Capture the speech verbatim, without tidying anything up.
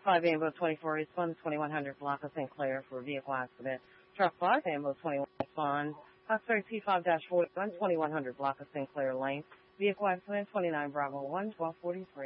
five Ambo twenty-four respond twenty-one hundred block of Sinclair for vehicle accident. Truck five Ambo twenty-one respond. Foxtrot T five forty-one twenty-one hundred block of Sinclair Lane. Vehicle accident twenty-nine Bravo one twelve forty-three.